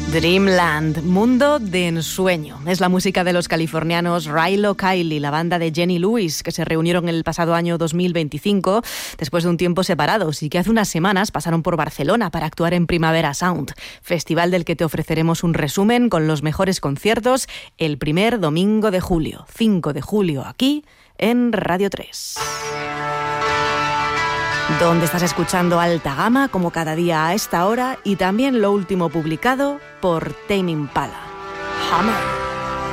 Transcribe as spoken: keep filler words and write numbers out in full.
Dreamland, mundo de ensueño. Es la música de los californianos Rilo Kiley, la banda de Jenny Lewis, que se reunieron el pasado año dos mil veinticinco después de un tiempo separados y que hace unas semanas pasaron por Barcelona para actuar en Primavera Sound, festival del que te ofreceremos un resumen con los mejores conciertos el primer domingo de julio, cinco de julio, aquí en Radio tres. Donde estás escuchando Alta Gama, como cada día a esta hora, y también lo último publicado por Tame Impala. Hammer.